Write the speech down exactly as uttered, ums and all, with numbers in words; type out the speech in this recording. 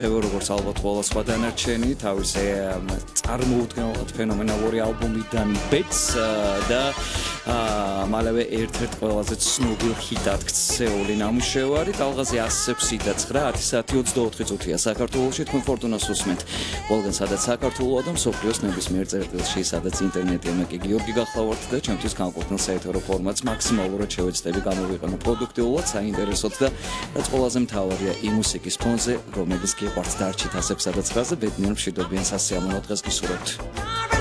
როგორც ალბათ ყველა სხვა დანარჩენი, თავისი წარმოუდგენლად ფენომენალური ალბომიდან Bets და მალევე ერთ-ერთ ყველაზე ცნობილ ჰიტად ქცეული ნამუშევარი ტალღაზე ასზე და ცხრა ათი საათი ოცდაოთხი წუთია საქართველოში თქვენ ფორტუნას უსმენთ. ყველგან სადაც საქართველოა და მსოფლიოს ნებისმიერ წერტილში, სადაც ინტერნეტია, მე კი გიორგი გახლავართ და ჩემთვის განკუთვნილ საეთერო ფორმატს მაქსიმალურად შევეცდები გამოვიყენო პროდუქტიულად, საინტერესოდ და რაც ყველაზე მთავარია იმ მუსიკის ფონზე, რომელიც გიყვართ დარჩით ასებსა და ცხრაზე, ბედნიერ მშვიდობიან სასიამოვნო დღეს გისურვებთ.